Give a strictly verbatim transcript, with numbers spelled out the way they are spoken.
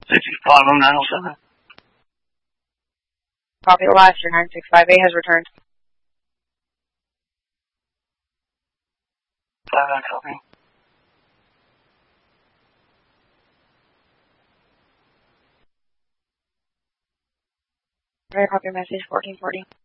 sixty-five oh nine oh seven. Copy the last, your nine six five A has returned. Uh, copy. Very copy message, fourteen forty.